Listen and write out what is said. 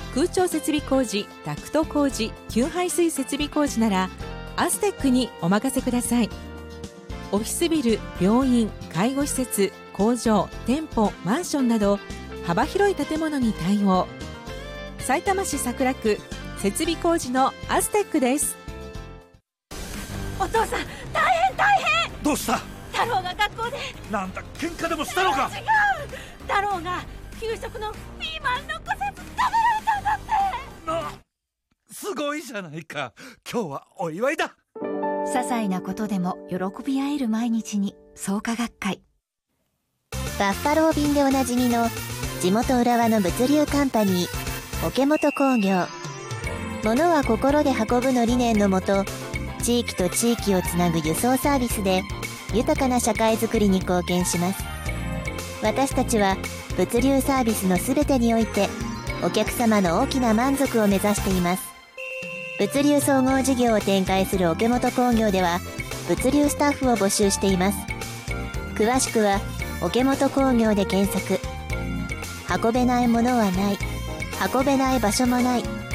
空調設備工事、ダクト工事、給排水設備工事ならアステックにお任せください。オフィスビル、病院、介護施設、工場、店舗、マンションなど幅広い建物に対応。さいたま市桜区設備工事のアステックです。 お父さん、大変。 どうした？ 太郎が学校で。 なんだ、喧嘩でもしたのか？ 違う、太郎が給食のピーマン残せず食べられたんだって。 すごいじゃないか。今日はお祝いだ。 些細なことでも喜び合える毎日に、創価学会。 バッファロー便でおなじみの地元浦和の物流カンパニー桶本工業。物は心で運ぶの理念のもと、地域と地域をつなぐ輸送サービスで豊かな社会づくりに貢献します。私たちは物流サービスのすべてにおいてお客様の大きな満足を目指しています。物流総合事業を展開する桶本工業では物流スタッフを募集しています。詳しくは桶本工業で検索。運べないものはない、運べない場所もない。